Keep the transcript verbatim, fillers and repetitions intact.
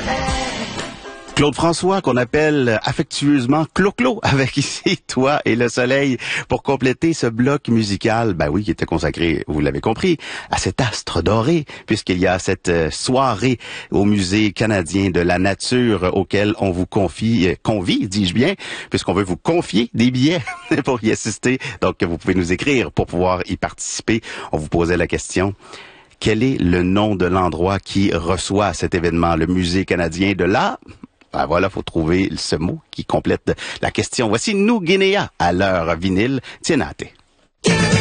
Claude François, qu'on appelle affectueusement Clo-Clo, avec ici Toi et le soleil, pour compléter ce bloc musical, ben oui, qui était consacré, vous l'avez compris, à cet astre doré, puisqu'il y a cette soirée au Musée canadien de la nature auquel on vous confie, convie, dis-je bien, puisqu'on veut vous confier des billets pour y assister. Donc, vous pouvez nous écrire pour pouvoir y participer. On vous posait la question: quel est le nom de l'endroit qui reçoit cet événement, le Musée canadien de la... Ben voilà, faut trouver ce mot qui complète la question. Voici Nous Guinea à l'heure vinyle. Tienate.